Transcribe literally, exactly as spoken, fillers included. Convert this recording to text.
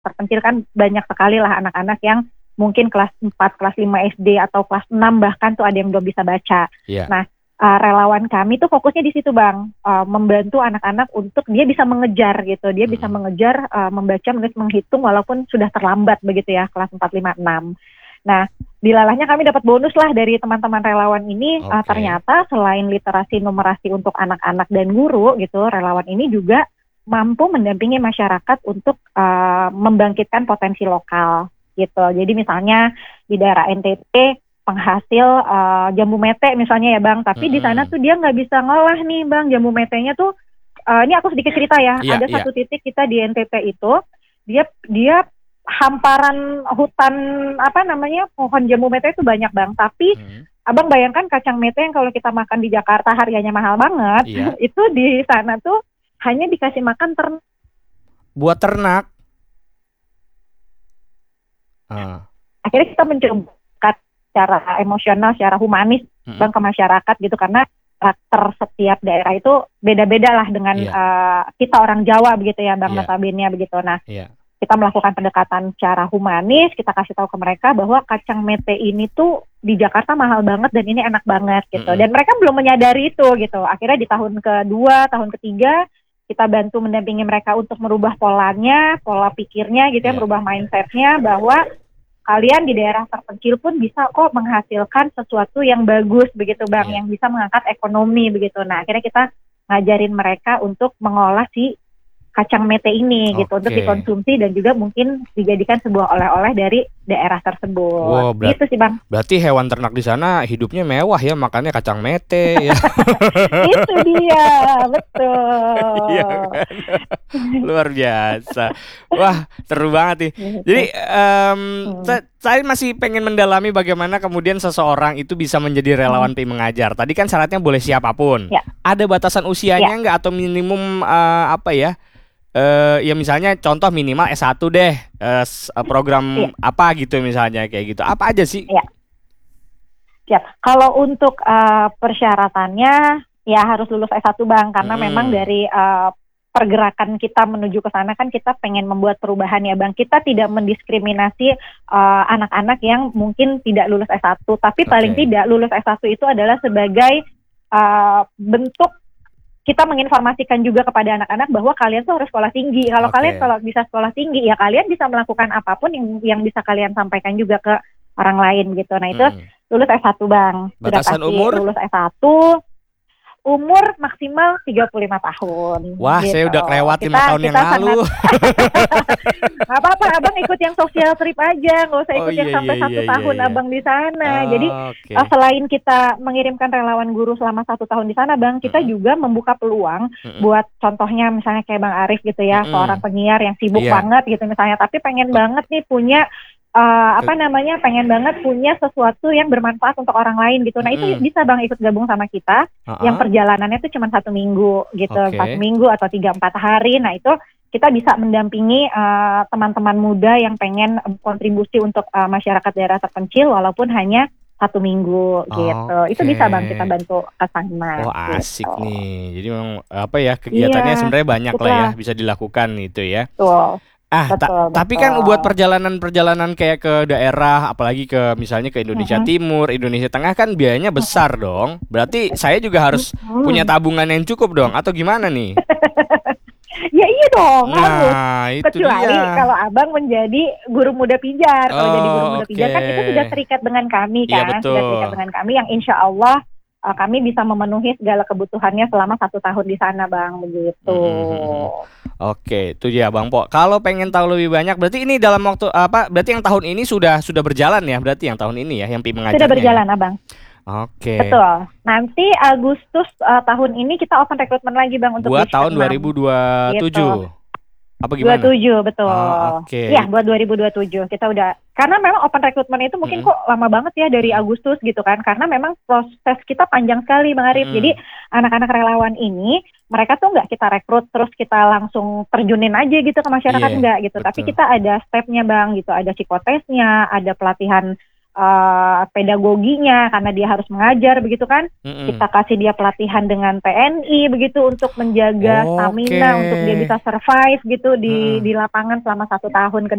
terpencil kan banyak sekali lah anak-anak yang mungkin kelas empat, kelas lima S D atau kelas enam bahkan tuh ada yang belum bisa baca. Iya. Nah, uh, relawan kami tuh fokusnya di situ Bang, uh, membantu anak-anak untuk dia bisa mengejar gitu, dia bisa Mm-mm. mengejar uh, membaca, menulis, menghitung walaupun sudah terlambat begitu ya, kelas empat, lima, enam. Nah, dilalahnya kami dapat bonus lah dari teman-teman relawan ini. Oke. Uh, ternyata selain literasi numerasi untuk anak-anak dan guru gitu, relawan ini juga mampu mendampingi masyarakat untuk uh, membangkitkan potensi lokal gitu. Jadi misalnya di daerah N T T penghasil uh, jambu mete misalnya ya Bang, tapi di sana Mm-mm. tuh dia nggak bisa ngolah nih Bang jambu metenya tuh. Uh, ini aku sedikit cerita ya. Iya, Ada iya. satu titik kita di N T T itu dia dia hamparan hutan apa namanya pohon jambu mete itu banyak Bang, tapi Hmm. Abang bayangkan kacang mete yang kalau kita makan di Jakarta harganya mahal banget, Iya. itu di sana tuh hanya dikasih makan ternak. Buat ternak. Ah. Akhirnya kita mencoba secara emosional, secara humanis Mm-mm. Bang ke masyarakat gitu, karena karakter setiap daerah itu beda-beda lah dengan Iya. uh, kita orang Jawa begitu ya Bang, Iya. notabene begitu. Nah, Iya. kita melakukan pendekatan secara humanis, kita kasih tahu ke mereka bahwa kacang mete ini tuh di Jakarta mahal banget dan ini enak banget gitu. Mm-mm. Dan mereka belum menyadari itu gitu. Akhirnya di tahun kedua, tahun ketiga kita bantu mendampingi mereka untuk merubah polanya, pola pikirnya gitu ya, Iya. merubah mindsetnya bahwa kalian di daerah terpencil pun bisa kok menghasilkan sesuatu yang bagus begitu Bang, Iya. yang bisa mengangkat ekonomi begitu. Nah, akhirnya kita ngajarin mereka untuk mengolah si kacang mete ini gitu untuk Oke. dikonsumsi dan juga mungkin dijadikan sebuah oleh-oleh dari daerah tersebut. Wow, berat- Gitu sih Bang. Berarti hewan ternak di sana hidupnya mewah ya, makannya kacang mete ya. Itu dia, betul. Iya kan? Luar biasa. Wah, seru banget nih. Jadi em, Hmm. sa- saya masih pengen mendalami bagaimana kemudian seseorang itu bisa menjadi relawan P I mengajar. Tadi kan syaratnya boleh siapapun. Ya. Ada batasan usianya nggak atau minimum eh, apa ya? Eh ya misalnya contoh minimal S satu deh, eh, s- eh, program Iya. apa gitu misalnya kayak gitu. Apa aja sih? Iya. Siap. Kalau untuk uh, persyaratannya ya harus lulus S satu Bang, karena Hmm. memang dari uh, pergerakan kita menuju ke sana kan kita pengen membuat perubahan ya Bang. Kita tidak mendiskriminasi uh, anak-anak yang mungkin tidak lulus S satu, tapi paling Oke. tidak lulus S satu itu adalah sebagai uh, bentuk kita menginformasikan juga kepada anak-anak bahwa kalian tuh harus sekolah tinggi. Kalau Oke. kalian kalau bisa sekolah tinggi ya kalian bisa melakukan apapun yang yang bisa kalian sampaikan juga ke orang lain gitu. Nah, itu Hmm. lulus S satu Bang. Sudah Batasan pasti umur? lulus S satu. Umur maksimal tiga puluh lima tahun. Wah, saya gitu. udah kelewat lima Kita- tahun yang kita lalu. Nggak apa-apa, Abang ikut yang social trip aja, nggak usah Oh, ikut yang iya, sampai iya, satu iya, tahun iya. Abang di sana. Oh, Jadi oke. Uh, selain kita mengirimkan relawan guru selama satu tahun di sana, Bang, kita Mm-mm. juga membuka peluang Mm-mm. buat contohnya misalnya kayak Bang Arif gitu ya, Mm-mm. seorang penyiar yang sibuk Iya. banget gitu misalnya, tapi pengen banget nih punya uh, apa namanya, pengen banget punya sesuatu yang bermanfaat untuk orang lain gitu. Nah, itu Mm-mm. bisa Bang ikut gabung sama kita, Uh-uh. yang perjalanannya itu cuma satu minggu gitu, Oke. satu minggu atau tiga empat hari. Nah, itu kita bisa mendampingi uh, teman-teman muda yang pengen um, kontribusi untuk uh, masyarakat daerah terpencil walaupun hanya satu minggu gitu. Itu Oke. bisa Bang kita bantu ke sana. Oh, asik gitu. nih. Jadi memang apa ya, kegiatannya Iya, sebenarnya banyak lah ya, betul. bisa dilakukan itu ya. Betul. Ah, ta- Betul, tapi betul. kan buat perjalanan-perjalanan kayak ke daerah, apalagi ke misalnya ke Indonesia Mm-mm. Timur, Indonesia Tengah kan biayanya besar dong. Berarti saya juga harus Hmm. punya tabungan yang cukup dong, atau gimana nih? Ya iya dong, harus. Nah, itu Kecuali dia. kalau Abang menjadi guru muda pijar. Kalau Oh, jadi guru muda pijar kan oke. itu sudah terikat dengan kami Iya, kan, betul. sudah terikat dengan kami yang insya Allah uh, kami bisa memenuhi segala kebutuhannya selama satu tahun di sana Bang, begitu. Mhm. Oke, itu dia Bang Po. Kalau pengen tahu lebih banyak, berarti ini dalam waktu apa? Berarti yang tahun ini sudah sudah berjalan ya? Berarti yang tahun ini ya, yang P I mengajarnya. Sudah ya? berjalan Abang. Oke. Betul. Nanti Agustus uh, tahun ini kita open rekrutmen lagi Bang untuk Buat batch tahun keenam. dua ribu dua puluh tujuh. Gitu. Apa gimana? dua puluh tujuh betul. Oh, oke. Iya, buat dua ribu dua puluh tujuh kita udah, karena memang open recruitment itu mungkin Mm-mm. kok lama banget ya dari Mm-mm. Agustus gitu kan, karena memang proses kita panjang sekali Bang Arif. Mm-mm. Jadi anak-anak relawan ini mereka tuh nggak kita rekrut terus kita langsung terjunin aja gitu ke masyarakat, Iya, enggak gitu. betul. Tapi kita ada stepnya Bang gitu, ada psikotesnya, ada pelatihan uh, pedagoginya karena dia harus mengajar begitu kan. Mm-mm. Kita kasih dia pelatihan dengan T N I begitu untuk menjaga Oke. stamina untuk dia bisa survive gitu di Mm-mm. di lapangan selama satu tahun ke